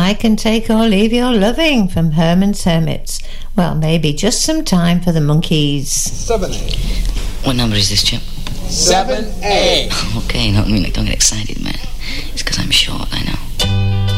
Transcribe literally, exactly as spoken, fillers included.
like and take or leave your loving from Herman's Hermits. Well, maybe just some time for the Monkees. seven A. What number is this, Chip? seven A. Okay, no, I mean, don't get excited, man. It's because I'm short, I know.